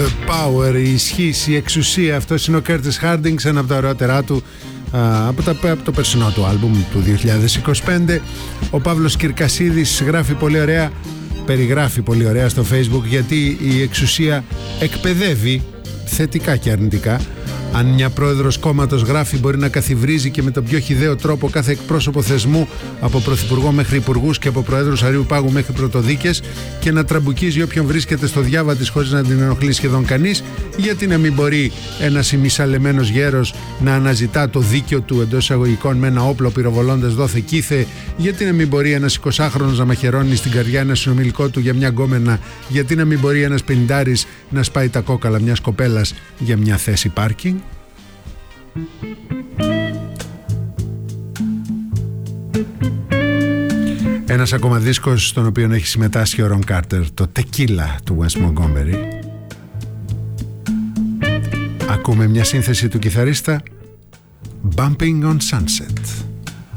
The Power, η ισχύς, η εξουσία. Αυτός είναι ο Curtis Harding, ένα από τα ωραιότερά του από το περσινό του άλμπουμ του 2025. Ο Παύλος Κυρκασίδης γράφει πολύ ωραία, περιγράφει πολύ ωραία στο Facebook, γιατί η εξουσία εκπαιδεύει θετικά και αρνητικά. Αν μια πρόεδρος κόμματος γράφει, μπορεί να καθιβρίζει και με τον πιο χυδαίο τρόπο κάθε εκπρόσωπο θεσμού, από πρωθυπουργό μέχρι υπουργούς και από προέδρους αρείου πάγου μέχρι πρωτοδίκες, και να τραμπουκίζει όποιον βρίσκεται στο διάβα της χωρίς να την ενοχλεί σχεδόν κανείς. Γιατί να μην μπορεί ένας ημισαλεμένος γέρος να αναζητά το δίκαιο του εντός εισαγωγικών με ένα όπλο, πυροβολώντας δόθε κήθε? Γιατί να μην μπορεί ένας 20χρονος να μαχαιρώνει στην καρδιά ένα συνομιλικό του για μια γκόμενα? Γιατί να μην μπορεί ένας 50άρης να σπάει τα κόκαλα μιας κοπέλας για μια θέση πάρκινγκ? Ένας ακόμα δίσκος στον οποίο έχει συμμετάσχει ο Ρον Κάρτερ, το Tequila του Wes Montgomery. Ακούμε μια σύνθεση του κιθαρίστα, Bumping on Sunset.